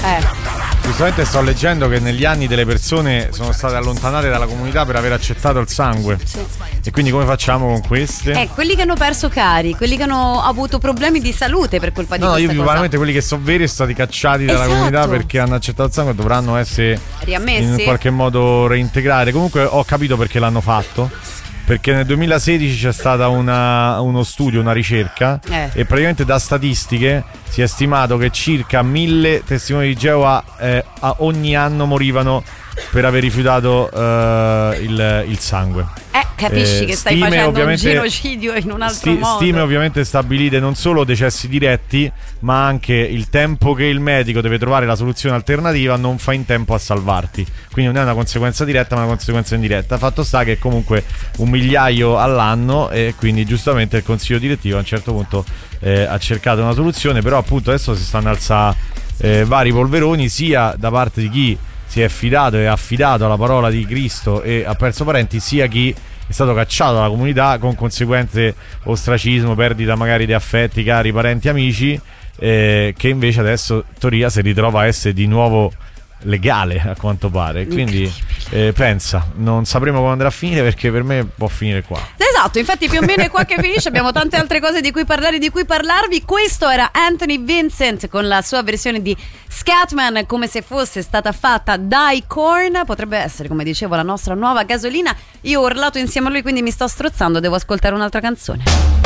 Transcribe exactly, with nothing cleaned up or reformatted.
Eh. Giustamente sto leggendo che negli anni delle persone sono state allontanate dalla comunità per aver accettato il sangue. Sì. E quindi come facciamo con queste? Eh, quelli che hanno perso cari, quelli che hanno avuto problemi di salute per colpa di No, questa io cosa. veramente quelli che sono veri sono stati cacciati dalla Esatto. comunità perché hanno accettato il sangue, dovranno essere riammessi in qualche modo reintegrati. Comunque ho capito perché l'hanno fatto. Perché nel duemilasedici c'è stata una, uno studio, una ricerca eh. e praticamente da statistiche si è stimato che circa mille testimoni di Geova eh, a ogni anno morivano per aver rifiutato eh, il, il sangue. Eh, capisci Eh, che stai stime facendo un ovviamente- genocidio in un altro Sti- modo. Stime ovviamente stabilite non solo decessi diretti, ma anche il tempo che il medico deve trovare la soluzione alternativa non fa in tempo a salvarti. Quindi non è una conseguenza diretta, ma una conseguenza indiretta. Fatto sta che comunque un migliaio all'anno, e quindi giustamente il consiglio direttivo a un certo punto eh, ha cercato una soluzione. Però appunto adesso si stanno alzando eh, vari polveroni, sia da parte di chi si è fidato e affidato alla parola di Cristo e ha perso parenti, sia chi è stato cacciato dalla comunità con conseguenze ostracismo, perdita magari di affetti, cari, parenti, amici, eh, che invece adesso in teoria si ritrova a essere di nuovo legale, a quanto pare. Quindi eh, pensa, non sapremo come andrà a finire, perché per me può finire qua. Esatto, infatti più o meno è qua che finisce. Abbiamo tante altre cose di cui parlare, di cui parlarvi. Questo era Anthony Vincent con la sua versione di Scatman, come se fosse stata fatta dai Korn. Potrebbe essere, come dicevo, la nostra nuova gasolina. Io ho urlato insieme a lui, quindi mi sto strozzando, devo ascoltare un'altra canzone.